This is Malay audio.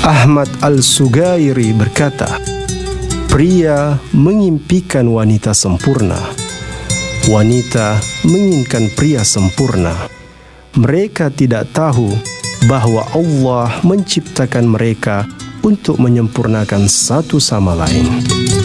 Ahmad Al-Sugairi berkata, pria mengimpikan wanita sempurna, wanita menginginkan pria sempurna. Mereka tidak tahu bahawa Allah menciptakan mereka untuk menyempurnakan satu sama lain.